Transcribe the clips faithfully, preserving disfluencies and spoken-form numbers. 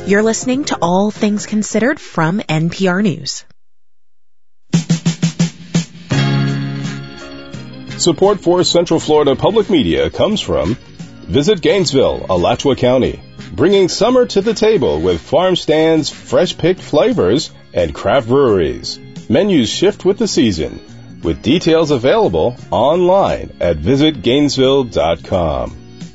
You're listening to All Things Considered from N P R News. Support for Central Florida Public Media comes from Visit Gainesville, Alachua County, bringing summer to the table with farm stands, fresh-picked flavors, and craft breweries. Menus shift with the season, with details available online at visit gainesville dot com.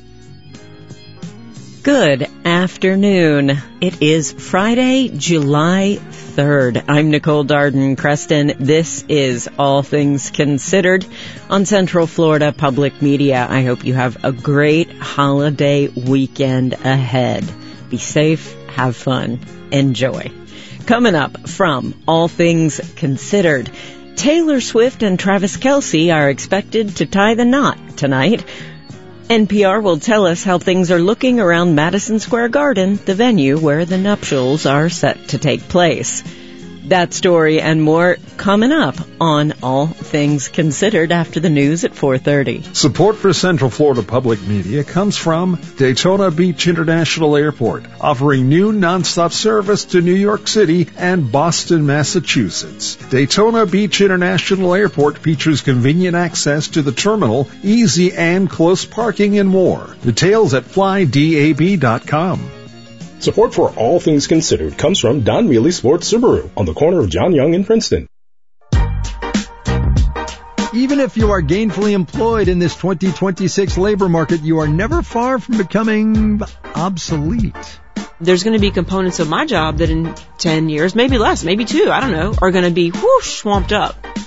Good afternoon. It is Friday, July third. I'm Nicole Darden Creston. This is All Things Considered on Central Florida Public Media. I hope you have a great holiday weekend ahead. Be safe, have fun, enjoy. Coming up from All Things Considered, Taylor Swift and Travis Kelce are expected to tie the knot tonight. N P R will tell us how things are looking around Madison Square Garden, the venue where the nuptials are set to take place. That story and more coming up on All Things Considered after the news at four thirty. Support for Central Florida Public Media comes from Daytona Beach International Airport, offering new nonstop service to New York City and Boston, Massachusetts. Daytona Beach International Airport features convenient access to the terminal, easy and close parking, and more. Details at fly dab dot com. Support for All Things Considered comes from Don Mealy Sports Subaru on the corner of John Young and Princeton. Even if you are gainfully employed in this twenty twenty-six labor market, you are never far from becoming obsolete. There's going to be components of my job that in ten years, maybe less, maybe two, I don't know, are going to be whoosh swamped up.